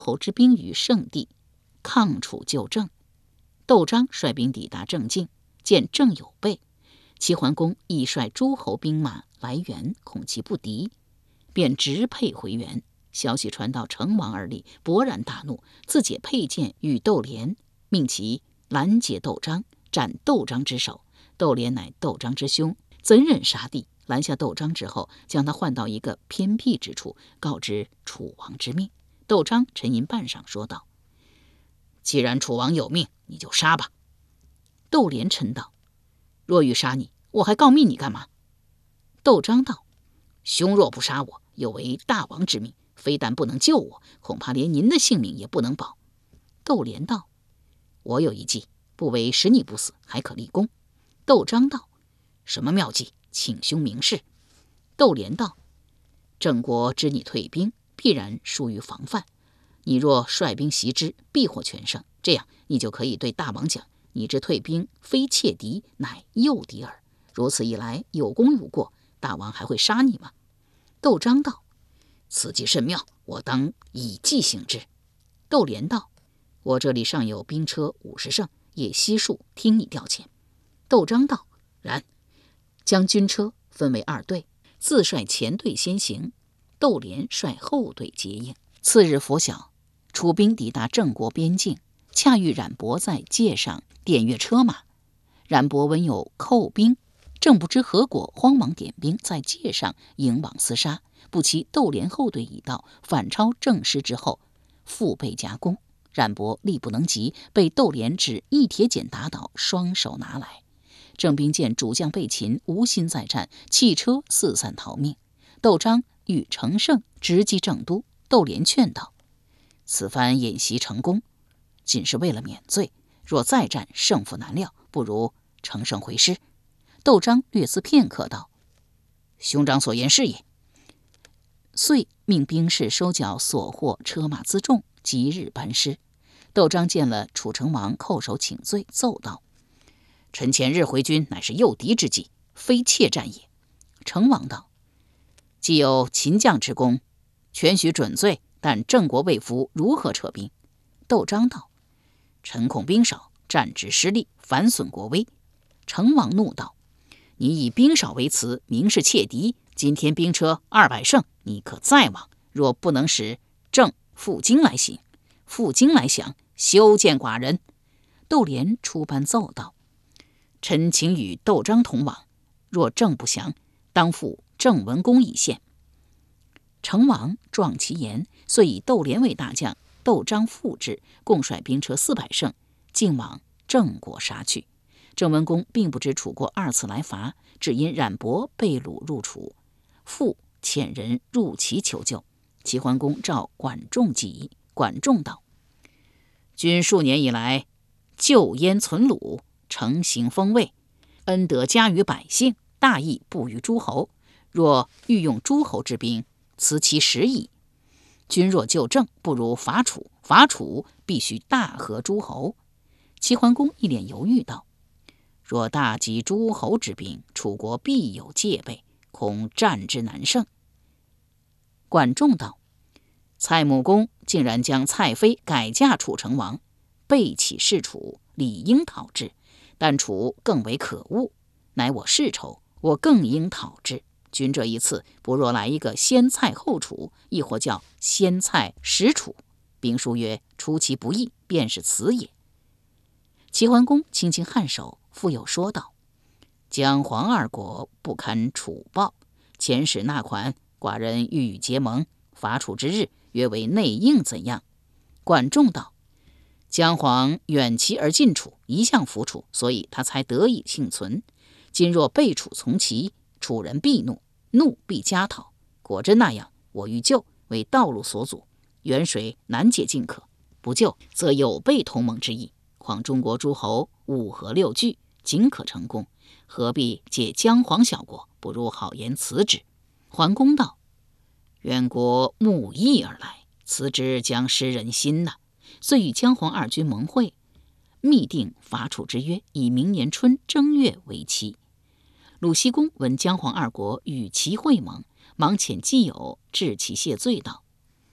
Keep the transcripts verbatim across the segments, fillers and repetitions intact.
侯之兵于圣地，抗楚救郑。窦章率兵抵达郑境，见郑有备，齐桓公亦率诸侯兵马来援，恐其不敌，便直配回援。消息传到成王耳里，勃然大怒，自解佩剑与窦连，命其拦截窦章，斩窦章之首。窦连乃窦章之兄，怎忍杀弟？拦下窦章之后，将他换到一个偏僻之处，告知楚王之命。窦章沉吟半晌，说道：“既然楚王有命，你就杀吧。”窦连嗔道：“若欲杀你，我还告密你干嘛？”窦章道：“兄若不杀我，有违大王之命，非但不能救我，恐怕连您的性命也不能保。”窦连道：“我有一计，不为使你不死，还可立功。”窦章道：“什么妙计？请兄明示。”窦连道：“郑国知你退兵，必然疏于防范。你若率兵袭之，必获全胜。这样，你就可以对大王讲，你之退兵非窃敌，乃诱敌耳。如此一来，有功无过，大王还会杀你吗？”窦章道：“此计甚妙，我当以计行之。”窦连道：“我这里尚有兵车五十乘，也悉数听你调遣。”窦章道：“然。”将军车分为二队，自率前队先行，窦连率后队接应。次日拂晓，楚兵抵达郑国边境，恰遇冉伯在界上点阅车马。冉伯闻有寇兵，正不知何果，慌忙点兵在界上迎往厮杀。不期窦连后队已到，反超郑师之后，腹背夹攻。冉伯力不能及，被窦连只一铁锏打倒，双手拿来。郑兵见主将被擒，无心再战，弃车四散逃命。窦章欲乘胜直击郑都，窦连劝道：“此番演习成功，仅是为了免罪，若再战，胜负难料，不如乘胜回师。”窦章略思片刻，道：“兄长所言是也。”遂命兵士收缴所获车马辎重，即日班师。窦章见了楚成王，叩首请罪，奏道：“臣前日回军，乃是诱敌之计，非怯战也。”成王道：“既有秦将之功，全许准罪，但郑国未服，如何撤兵？”窦章道：“臣恐兵少，战之失利，反损国威。”成王怒道：“你以兵少为辞，明是怯敌。今天兵车二百乘，你可再往。若不能使郑负荆来行，负荆来降，休见寡人。”窦连出班奏道：“臣请与窦章同往，若郑不降，当付郑文公一县。”成王壮其言，遂以窦连为大将，窦章副之，共率兵车四百乘，径往郑国杀去。郑文公并不知楚国二次来伐，只因冉伯被掳入楚，复遣人入齐求救。齐桓公召管仲计，管仲道：“君数年以来，救燕存鲁，承行封卫，恩德加于百姓，大义布于诸侯。若欲用诸侯之兵，此其时矣。君若救郑，不如伐楚，伐楚必须大和诸侯。”齐桓公一脸犹豫道：“若大集诸侯之兵，楚国必有戒备，恐战之难胜。”管仲道：“蔡穆公竟然将蔡妃改嫁楚成王，背弃事楚，理应讨之。但楚更为可恶，乃我世仇，我更应讨之。君这一次，不若来一个先蔡后楚，亦或叫先蔡始楚。兵书曰：出其不意，便是此也。”齐桓公轻轻颔首，复又说道：“姜黄二国不堪楚暴，遣使纳款，寡人欲与结盟，伐楚之日，约为内应，怎样？”管仲道：“姜黄远齐而近楚，一向服楚，所以他才得以幸存。今若背楚从齐，楚人必怒，怒必加讨。果真那样，我欲救，为道路所阻，远水难解近渴；不救，则有悖同盟之意。况中国诸侯五合六拒，仅可成功，何必借姜黄小国？不如好言辞之。”桓公道：“远国慕义而来，辞之将失人心呐。”遂与姜黄二军盟会，密定伐楚之约，以明年春正月为期。鲁僖公闻姜黄二国与齐会盟，忙遣季友致其谢罪道：“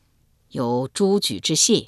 有诸举之谢，